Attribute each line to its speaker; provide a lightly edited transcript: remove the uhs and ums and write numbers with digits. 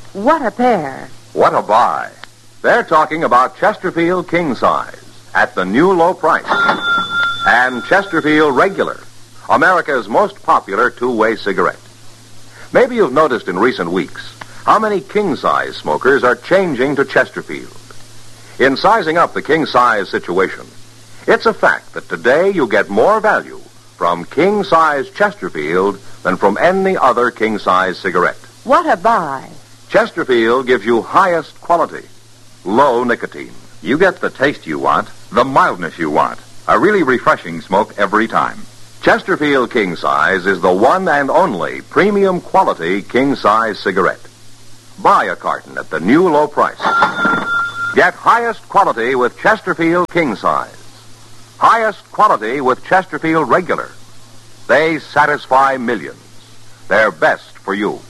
Speaker 1: What a pair.
Speaker 2: What a buy. They're talking about Chesterfield King Size at the new low price. And Chesterfield Regular, America's most popular two-way cigarette. Maybe you've noticed in recent weeks how many king-size smokers are changing to Chesterfield. In sizing up the king-size situation, it's a fact that today you get more value from king-size Chesterfield than from any other king-size cigarette.
Speaker 1: What a buy.
Speaker 2: Chesterfield gives you highest quality, low nicotine.
Speaker 3: You get the taste you want, the mildness you want. A really refreshing smoke every time.
Speaker 2: Chesterfield King Size is the one and only premium quality king-size cigarette. Buy a carton at the new low price. Get highest quality with Chesterfield King Size. Highest quality with Chesterfield Regular. They satisfy millions. They're best for you.